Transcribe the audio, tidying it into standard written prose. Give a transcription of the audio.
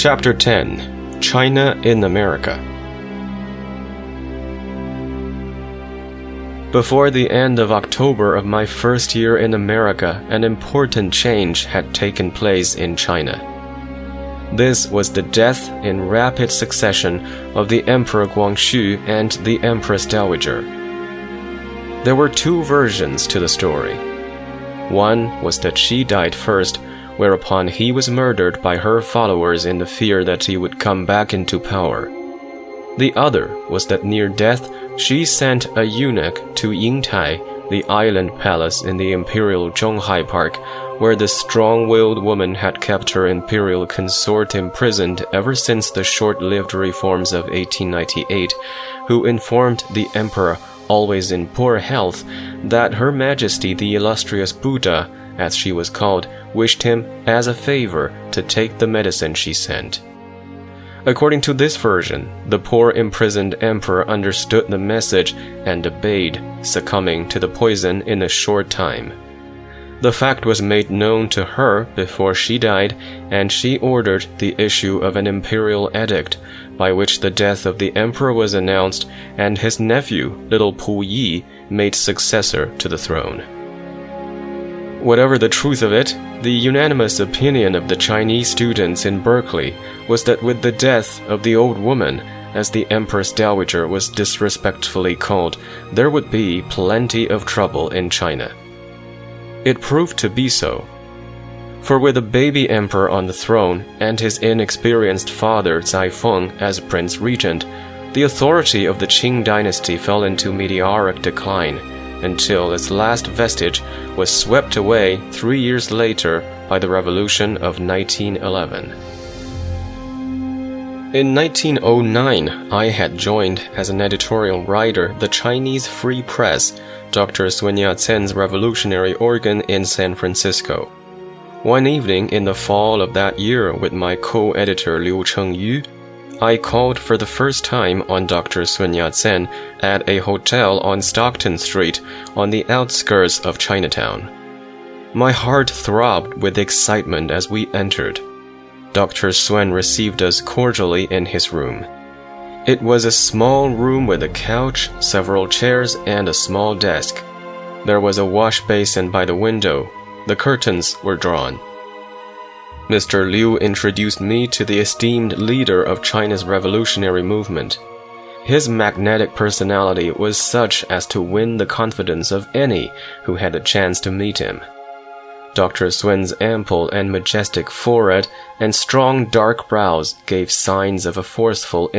Chapter 10. China in America. Before the end of October of my first year in America, an important change had taken place in China. This was the death in rapid succession of the Emperor Guangxu and the Empress Dowager. There were two versions to the story. One was that she died first, whereupon he was murdered by her followers in the fear that he would come back into power. The other was that near death, she sent a eunuch to Yingtai, the island palace in the imperial Zhonghai Park, where the strong-willed woman had kept her imperial consort imprisoned ever since the short-lived reforms of 1898, who informed the emperor, always in poor health, that Her Majesty the illustrious Buddha, as she was called, wished him, as a favor, to take the medicine she sent. According to this version, the poor imprisoned emperor understood the message and obeyed, succumbing to the poison in a short time. The fact was made known to her before she died, and she ordered the issue of an imperial edict, by which the death of the emperor was announced and his nephew, little Pu Yi, made successor to the throne. Whatever the truth of it, the unanimous opinion of the Chinese students in Berkeley was that with the death of the old woman, as the Empress Dowager was disrespectfully called, there would be plenty of trouble in China. It proved to be so. For with a baby emperor on the throne and his inexperienced father Zai Feng as Prince Regent, the authority of the Qing dynasty fell into meteoric decline, until its last vestige was swept away 3 years later by the Revolution of 1911. In 1909, I had joined as an editorial writer the Chinese Free Press, Dr. Sun Yat-sen's revolutionary organ in San Francisco. One evening in the fall of that year with my co-editor Liu Chengyu, I called for the first time on Dr. Sun Yat-sen at a hotel on Stockton Street on the outskirts of Chinatown. My heart throbbed with excitement as we entered. Dr. Sun received us cordially in his room. It was a small room with a couch, several chairs, and a small desk. There was a wash basin by the window. The curtains were drawn. Mr. Liu introduced me to the esteemed leader of China's revolutionary movement. His magnetic personality was such as to win the confidence of any who had the chance to meet him. Dr. Sun's ample and majestic forehead and strong dark brows gave signs of a forceful